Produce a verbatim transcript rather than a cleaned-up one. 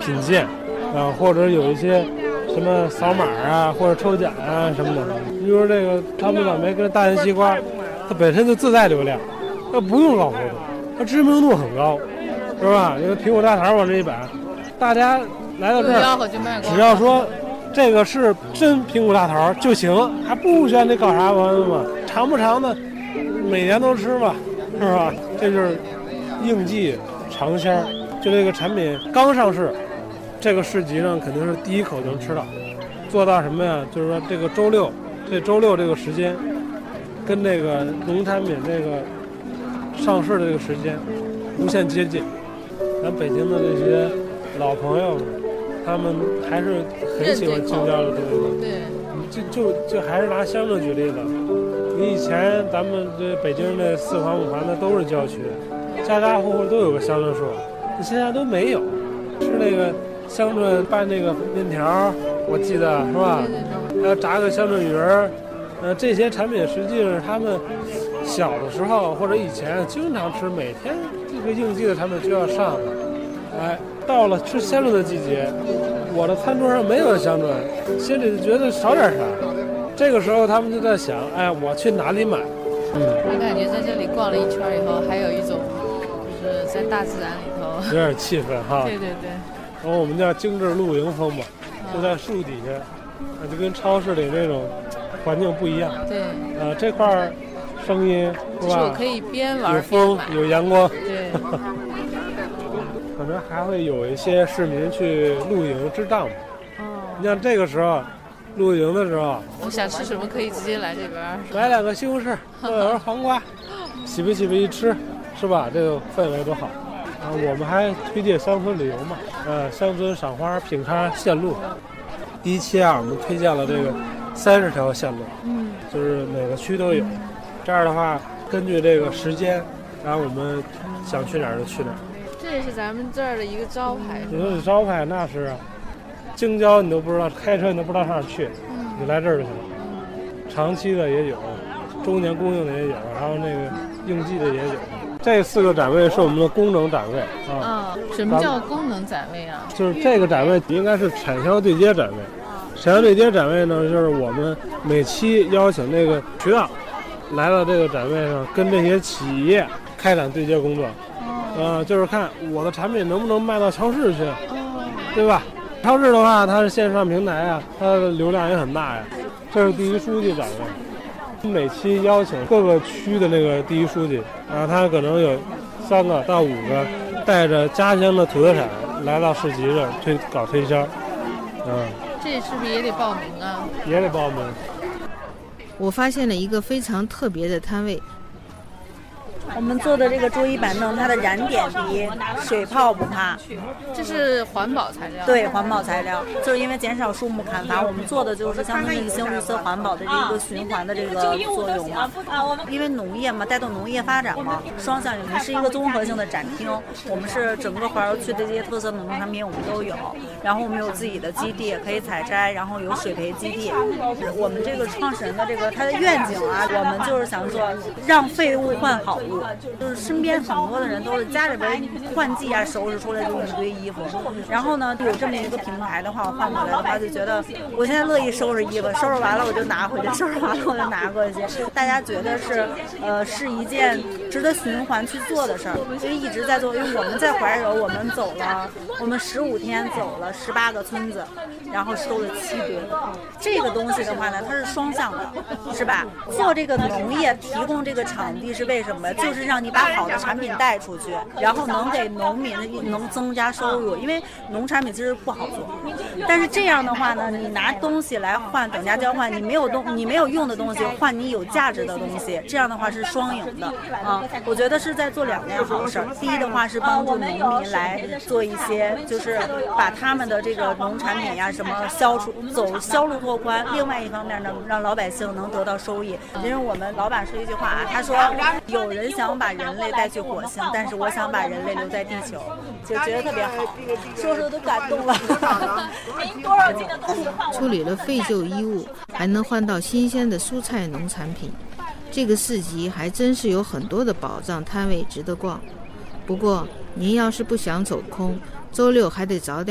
品鉴啊，或者有一些什么扫码啊，或者抽奖啊什么的。比如说这个草莓、草莓跟大人西瓜，它本身就自带流量，它不用搞活动，它知名度很高，是吧？因为苹果大桃往这一摆，大家来到这儿，只要说这个是真苹果大桃就行，还不需要你搞啥玩意嘛？尝不尝的，每年都吃吧，是吧？这就是应季尝鲜。就这个产品刚上市，这个市集上肯定是第一口就能吃到。做到什么呀？就是说这个周六，这周六这个时间，跟这个农产品这个上市的这个时间无限接近。咱北京的这些老朋友们，他们还是很喜欢京郊的东西。 对， 就就就还是拿香正举例子。你以前咱们这北京的四环五环的都是郊区，家家户户都有个香正树，现在都没有。吃那个香正拌那个面条，我记得是吧？还有炸个香正鱼儿，呃，这些产品实际上他们小的时候或者以前经常吃，每天这个应季的产品就要上的。哎，到了吃香正的季节，我的餐桌上没有香正，心里就觉得少点啥。这个时候他们就在想，哎，我去哪里买？ 嗯，我感觉在这里逛了一圈以后，还有一种就是在大自然里头有点气氛哈。 对对对。 然后我们叫精致露营风嘛，就在树底下，就跟超市里那种环境不一样。 对。 呃，这块声音是吧？ 就是我可以边玩有风，有阳光。 对。 可能还会有一些市民去露营支帐篷。哦。你像这个时候。露营的时候， 我想吃什么可以直接来这边， 买两个西红柿，或者黄瓜，洗吧洗吧一吃，是吧？这个氛围多好啊！我们还推荐乡村旅游嘛，呃，乡村赏花、品咖线路。第一期啊，我们推荐了这个三十条线路，嗯，就是每个区都有。这样的话，根据这个时间，然后我们想去哪儿就去哪儿。 这也是咱们这儿的一个招牌。 你说是招牌，那是啊。京郊你都不知道，开车你都不知道上哪儿去，嗯、你来这儿就行了。长期的也有，周年供应的也有，然后那个应季的也有。这四个展位是我们的功能展位啊。 嗯，什么叫功能展位啊？ 就是这个展位应该是产销对接展位。产销对接展位呢，就是我们每期邀请那个渠道来到这个展位上，跟这些企业开展对接工作。哦、呃，就是看我的产品能不能卖到超市去，哦、对吧？超市的话，它是线上平台啊，它的流量也很大呀。这是第一书记展位，每期邀请各个区的那个第一书记，然后他可能有三个到五个，带着家乡的土特产来到市集上推搞推销。嗯， 这是不是也得报名啊？ 也得报名。 我发现了一个非常特别的摊位。 我们做的这个桌椅板凳，它的燃点低，水泡不怕。 这是环保材料。 对，环保材料，就是因为减少树木砍伐，我们做的就是相当于新绿色环保的这个循环的这个作用嘛。因为农业嘛，带动农业发展嘛，双向引领是一个综合性的展厅。我们是整个怀柔区的这些特色农产品我们都有，然后我们有自己的基地可以采摘，然后有水培基地。我们这个创始人的这个他的愿景啊，我们就是想说让废物换好物。就是身边很多的人都是家里边换季啊，收拾出来就一堆衣服，然后呢有这么一个平台的话，我换回来的话就觉得我现在乐意收拾衣服，收拾完了我就拿回去，收拾完了我就拿过去。大家觉得是呃是一件值得循环去做的事儿，所以一直在做。因为我们在怀柔，我们走了，我们十五天走了十八个村子，然后收了七吨。这个东西的话呢，它是双向的，是吧？做这个农业，提供这个场地是为什么？就是让你把好的产品带出去，然后能给农民能增加收入。因为农产品其实不好做，但是这样的话呢，你拿东西来换等价交换，你没有东你没有用的东西换你有价值的东西，这样的话是双赢的啊！我觉得是在做两件好事儿。第一的话是帮助农民来做一些，就是把他们的这个农产品呀什么销出走销路拓宽。另外一方面呢，让老百姓能得到收益。因为我们老板说一句话啊，他说有人想把人类带去火星，但是我想把人类留在地球，就觉得特别好，说说都感动了。多少斤的东西换？ 处理了废旧衣物，还能换到新鲜的蔬菜农产品。这个市集还真是有很多的宝藏摊位值得逛。不过您要是不想走空，周六还得早点